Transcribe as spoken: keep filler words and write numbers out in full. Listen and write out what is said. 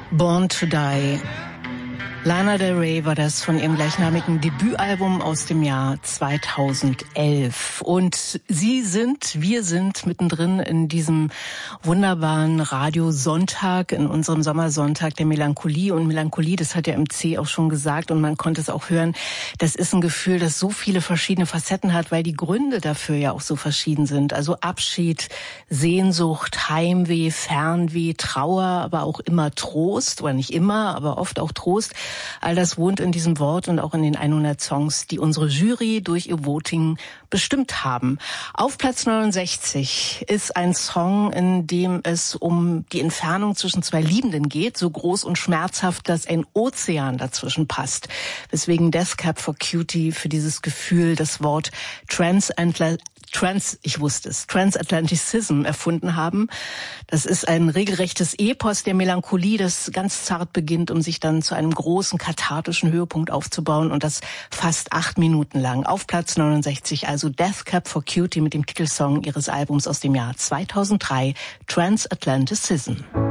Born to Die. Lana Del Rey war das von ihrem gleichnamigen Debütalbum aus dem Jahr zweitausendelf. Und Sie sind, wir sind mittendrin in diesem wunderbaren Radiosonntag, in unserem Sommersonntag der Melancholie. Und Melancholie, das hat ja M C auch schon gesagt und man konnte es auch hören, das ist ein Gefühl, das so viele verschiedene Facetten hat, weil die Gründe dafür ja auch so verschieden sind. Also Abschied, Sehnsucht, Heimweh, Fernweh, Trauer, aber auch immer Trost, oder nicht immer, aber oft auch Trost. All das wohnt in diesem Wort und auch in den hundert Songs, die unsere Jury durch ihr Voting bestimmt haben. Auf Platz neunundsechzig ist ein Song, in dem es um die Entfernung zwischen zwei Liebenden geht, so groß und schmerzhaft, dass ein Ozean dazwischen passt. Weswegen Death Cab for Cutie für dieses Gefühl das Wort Transatlantic Trans, ich wusste es, Transatlanticism erfunden haben. Das ist ein regelrechtes Epos der Melancholie, das ganz zart beginnt, um sich dann zu einem großen kathartischen Höhepunkt aufzubauen und das fast acht Minuten lang. Auf Platz neunundsechzig also Death Cab for Cutie mit dem Titelsong ihres Albums aus dem Jahr zweitausenddrei, Transatlanticism.